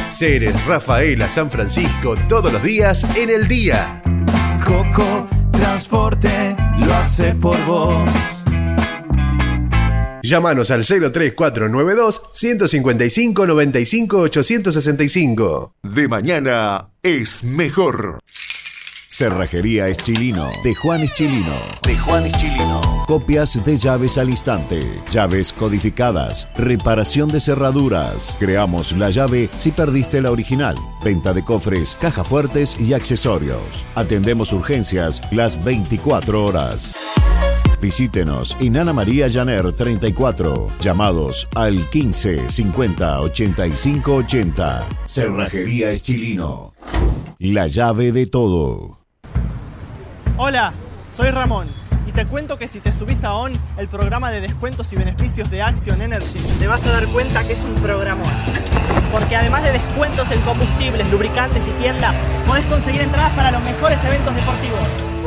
Ceres, Rafaela, San Francisco, todos los días en el día. Coco Transporte lo hace por vos. Llámanos al 03492 155 95 865. De mañana es mejor. Cerrajería Eschilino, de Juan Eschilino. Copias de llaves al instante, llaves codificadas, reparación de cerraduras. Creamos la llave si perdiste la original. Venta de cofres, cajas fuertes y accesorios. Atendemos urgencias las 24 horas. Visítenos en Ana María Llaner 34. Llamados al 15 50 85 80. Cerrajería Eschilino. La llave de todo. Hola, soy Ramón y te cuento que si te subís a ON, el programa de descuentos y beneficios de Action Energy, te vas a dar cuenta que es un programón. Porque además de descuentos en combustibles, lubricantes y tiendas, podés conseguir entradas para los mejores eventos deportivos.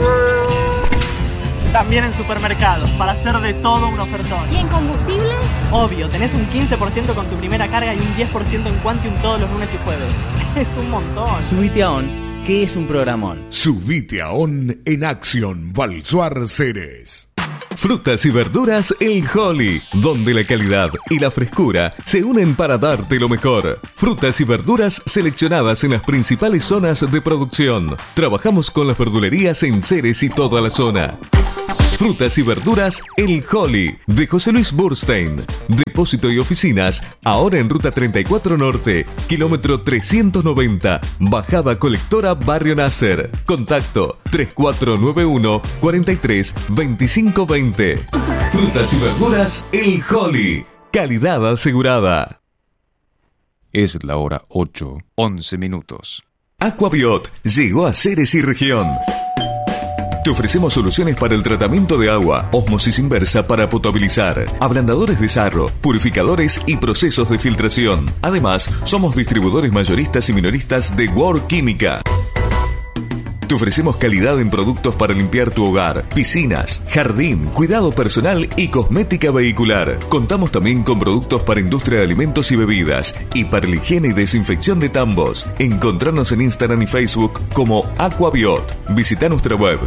También en supermercados, para hacer de todo un ofertón. ¿Y en combustibles? Obvio, tenés un 15% con tu primera carga y un 10% en Quantium todos los lunes y jueves. Es un montón. Subite a ON, que es un programón. Subite a ON en Action Balsuar Ceres. Frutas y verduras El Holly, donde la calidad y la frescura se unen para darte lo mejor. Frutas y verduras seleccionadas en las principales zonas de producción. Trabajamos con las verdulerías en Ceres y toda la zona. Frutas y verduras El Holly, de José Luis Burstein. Depósito y oficinas, ahora en Ruta 34 Norte, kilómetro 390, Bajada Colectora Barrio Nasser. Contacto 3491 43 25 20. Frutas y verduras El Holly, calidad asegurada. Es la hora 8:11. Aquabiot llegó a Ceres y región. Te ofrecemos soluciones para el tratamiento de agua, ósmosis inversa para potabilizar, ablandadores de sarro, purificadores y procesos de filtración. Además, somos distribuidores mayoristas y minoristas de World Química. Te ofrecemos calidad en productos para limpiar tu hogar, piscinas, jardín, cuidado personal y cosmética vehicular. Contamos también con productos para industria de alimentos y bebidas y para la higiene y desinfección de tambos. Encontranos en Instagram y Facebook como Aquabiot. Visita nuestra web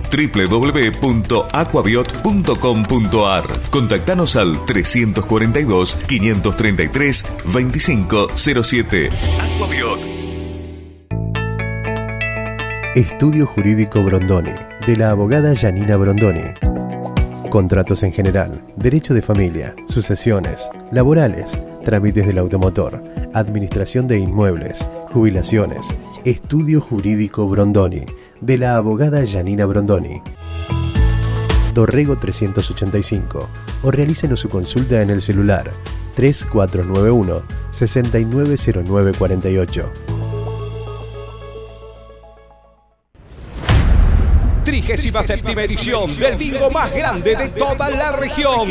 www.aquabiot.com.ar. Contactanos al 342 533 2507. Aquabiot. Estudio Jurídico Brondoni, de la abogada Janina Brondoni. Contratos en general, derecho de familia, sucesiones, laborales, trámites del automotor, administración de inmuebles, jubilaciones. Estudio Jurídico Brondoni, de la abogada Janina Brondoni. Dorrego 385, o realícenos su consulta en el celular 3491 690948. 37ª edición del bingo más grande de toda la región.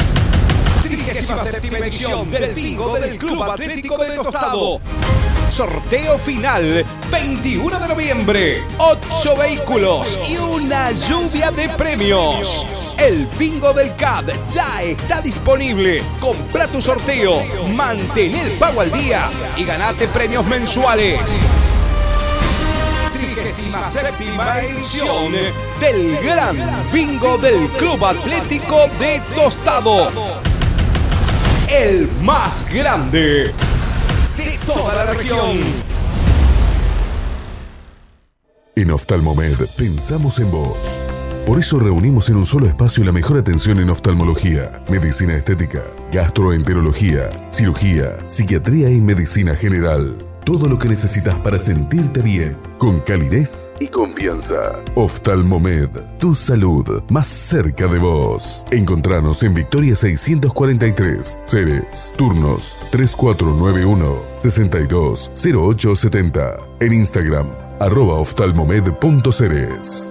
37ª edición del bingo del Club Atlético de Tostado. Sorteo final, 21 de noviembre. 8 vehículos y una lluvia de premios. El bingo del CAD ya está disponible. Compra tu sorteo, mantén el pago al día y ganate premios mensuales. 37ª edición del gran bingo del Club Atlético de Tostado. El más grande de toda la región. En Oftalmomed pensamos en vos. Por eso reunimos en un solo espacio la mejor atención en oftalmología, medicina estética, gastroenterología, cirugía, psiquiatría y medicina general. Todo lo que necesitas para sentirte bien, con calidez y confianza. Oftalmomed, tu salud más cerca de vos. Encontranos en Victoria 643, Ceres. Turnos 3491 620870. En Instagram, @oftalmomed.ceres.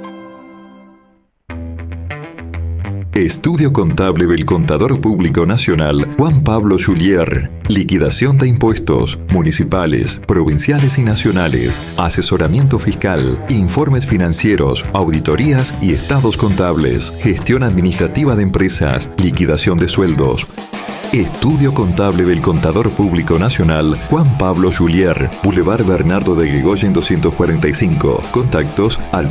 Estudio Contable del Contador Público Nacional Juan Pablo Julier. Liquidación de impuestos municipales, provinciales y nacionales. Asesoramiento fiscal, informes financieros, auditorías y estados contables. Gestión administrativa de empresas, liquidación de sueldos. Estudio Contable del Contador Público Nacional Juan Pablo Julier, Boulevard Bernardo de Guegoyen 245. Contactos al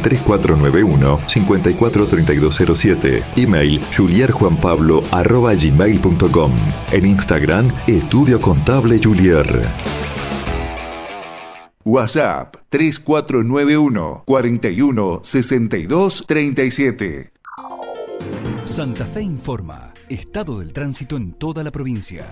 3491-543207. Email julierjuanpablo@gmail.com. En Instagram, Estudio Contable Julier. WhatsApp 3491 41 62 37. Santa Fe informa. Estado del tránsito en toda la provincia.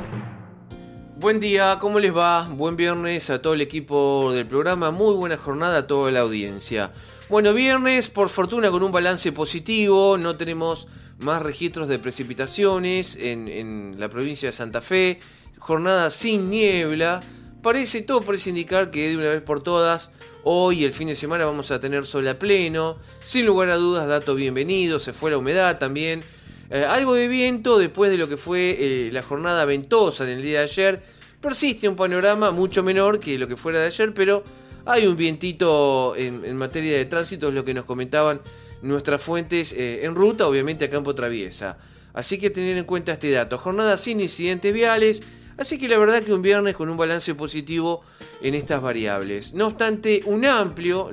Buen día, ¿cómo les va? Buen viernes a todo el equipo del programa. Muy buena jornada a toda la audiencia. Bueno, viernes, por fortuna, con un balance positivo. No tenemos más registros de precipitaciones en la provincia de Santa Fe. Jornada sin niebla. Todo parece indicar que de una vez por todas, hoy, el fin de semana, vamos a tener sol a pleno. Sin lugar a dudas, dato bienvenido. Se fue la humedad también. Algo de viento después de lo que fue la jornada ventosa en el día de ayer. Persiste un panorama mucho menor que lo que fuera de ayer, pero hay un vientito en materia de tránsito, es lo que nos comentaban nuestras fuentes en ruta, obviamente a campo traviesa. Así que tener en cuenta este dato. Jornada sin incidentes viales, así que la verdad que un viernes con un balance positivo en estas variables. No obstante, un amplio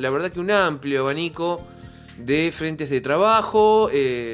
abanico de frentes de trabajo.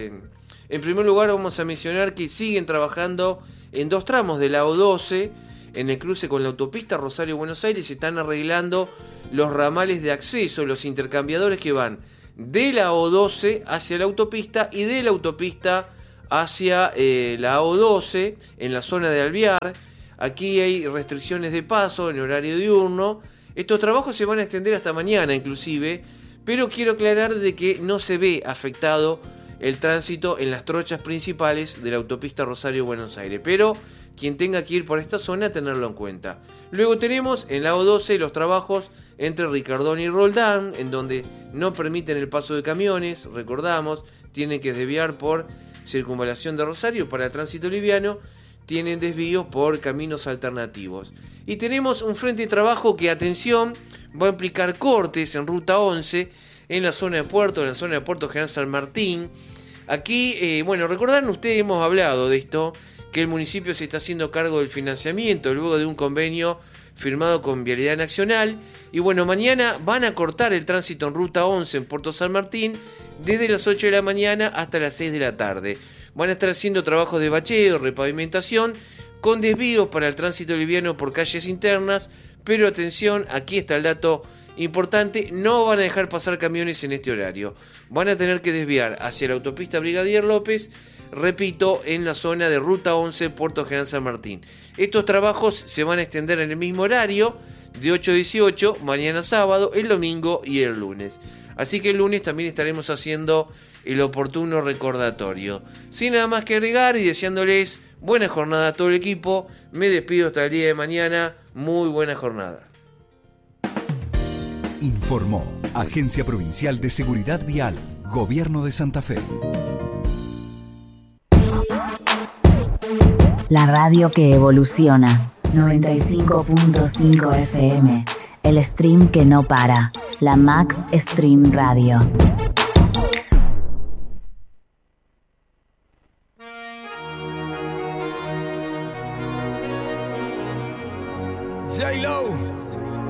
En primer lugar, vamos a mencionar que siguen trabajando en dos tramos de la O12, en el cruce con la autopista Rosario-Buenos Aires. Se están arreglando los ramales de acceso, los intercambiadores que van de la O12 hacia la autopista y de la autopista hacia la O12 en la zona de Alvear. Aquí hay restricciones de paso en horario diurno. Estos trabajos se van a extender hasta mañana inclusive, pero quiero aclarar de que no se ve afectado el tránsito en las trochas principales de la autopista Rosario-Buenos Aires, pero quien tenga que ir por esta zona, tenerlo en cuenta. Luego tenemos en la O12 los trabajos entre Ricardón y Roldán, en donde no permiten el paso de camiones, recordamos, tienen que desviar por circunvalación de Rosario. Para el tránsito liviano tienen desvíos por caminos alternativos. Y tenemos un frente de trabajo que, atención, va a implicar cortes en Ruta 11, en la zona de Puerto General San Martín. Aquí, recordarán ustedes, hemos hablado de esto, que el municipio se está haciendo cargo del financiamiento luego de un convenio firmado con Vialidad Nacional. Y mañana van a cortar el tránsito en Ruta 11 en Puerto San Martín desde las 8 de la mañana hasta las 6 de la tarde. Van a estar haciendo trabajos de bacheo, repavimentación, con desvíos para el tránsito liviano por calles internas. Pero atención, aquí está el dato importante: no van a dejar pasar camiones en este horario. Van a tener que desviar hacia la autopista Brigadier López, repito, en la zona de Ruta 11, Puerto General San Martín. Estos trabajos se van a extender en el mismo horario, de 8 a 18, mañana sábado, el domingo y el lunes. Así que el lunes también estaremos haciendo el oportuno recordatorio. Sin nada más que agregar y deseándoles buena jornada a todo el equipo, me despido hasta el día de mañana. Muy buena jornada. Informó Agencia Provincial de Seguridad Vial, Gobierno de Santa Fe. La radio que evoluciona. 95.5 FM. El stream que no para. La Max Stream Radio. J-Lo.